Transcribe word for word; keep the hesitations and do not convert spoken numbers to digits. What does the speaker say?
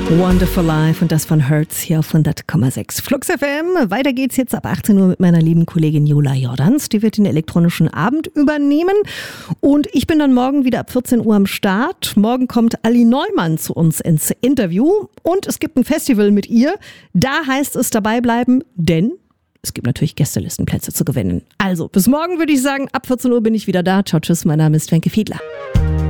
Wonderful Life und das von Hertz hier auf hundert Komma sechs Flux F M. Weiter geht's jetzt ab achtzehn Uhr mit meiner lieben Kollegin Jola Jordans. Die wird den elektronischen Abend übernehmen und ich bin dann morgen wieder ab vierzehn Uhr am Start. Morgen kommt Ali Neumann zu uns ins Interview und es gibt ein Festival mit ihr. Da heißt es dabei bleiben, denn es gibt natürlich Gästelistenplätze zu gewinnen. Also bis morgen würde ich sagen, ab vierzehn Uhr bin ich wieder da. Ciao, tschüss, mein Name ist Wenke Fiedler.